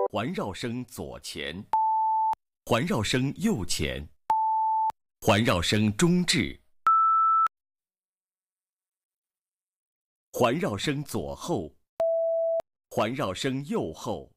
环绕声左前，环绕声右前，环绕声中置，环绕声左后，环绕声右后。